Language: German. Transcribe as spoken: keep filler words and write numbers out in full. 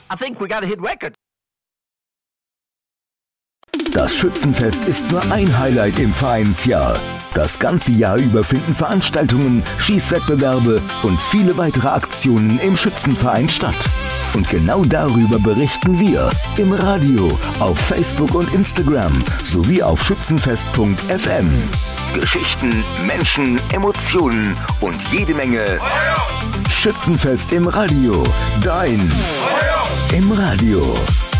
I think we got a hit record. Das Schützenfest ist nur ein Highlight im Vereinsjahr. Das ganze Jahr über finden Veranstaltungen, Schießwettbewerbe und viele weitere Aktionen im Schützenverein statt. Und genau darüber berichten wir im Radio, auf Facebook und Instagram sowie auf schützenfest punkt f m. Geschichten, Menschen, Emotionen und jede Menge Schützenfest im Radio. Dein im Radio.